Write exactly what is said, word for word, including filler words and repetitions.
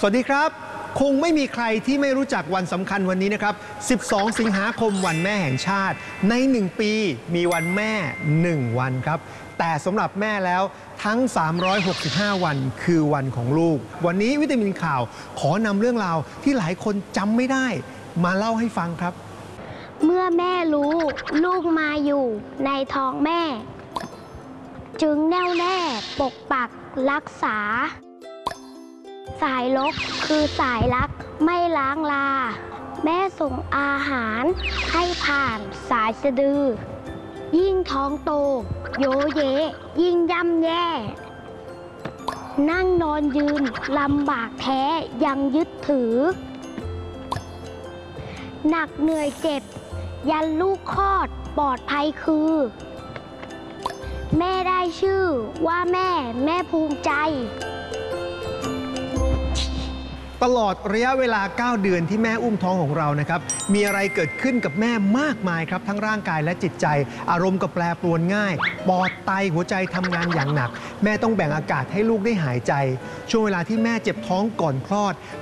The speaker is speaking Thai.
สวัสดีครับคงไม่มีใครที่ไม่รู้จักวันสำคัญวันนี้นะครับสิบสองสิงหาคมวันแม่แห่งชาติในหนึ่งปีมีวันแม่หนึ่งวันครับแต่สำหรับแม่แล้วทั้งสามร้อยหกสิบห้าวันคือวันของลูกวันนี้วิตามินข่าวขอนำเรื่องราวที่หลายคนจำไม่ได้มาเล่าให้ฟังครับเมื่อแม่รู้ลูกมาอยู่ในท้องแม่จึงแน่วแน่ปกปักรักษาสายลกคือสายรักไม่ล้างลาแม่ส่งอาหารให้ผ่านสายสะดือยิ่งท้องโตโยเยยิ่งย่ำแย่นั่งนอนยืนลำบากแท้ยังยึดถือหนักเหนื่อยเจ็บยันลูกคลอดปลอดภัยคือแม่ได้ชื่อว่าแม่แม่ภูมิใจตลอดระยะเวลาเก้าเดือนที่แม่อุ้มท้องของเรานะครับมีอะไรเกิดขึ้นกับแม่มากมายครับทั้งร่างกายและจิตใจอารมณ์ก็แปรปรวนง่ายปอดไตหัวใจทำงานอย่างหนักแม่ต้องแบ่งอากาศให้ลูกได้หายใจช่วงเวลาที่แม่เจ็บท้องก่อนคลอด